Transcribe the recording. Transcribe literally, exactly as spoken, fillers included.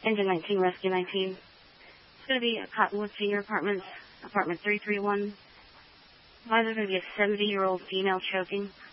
Engine nineteen, Rescue nineteen. It's going to be a Cottonwood Senior Apartments, apartment three three one. Why is there going to be a seventy-year-old female choking?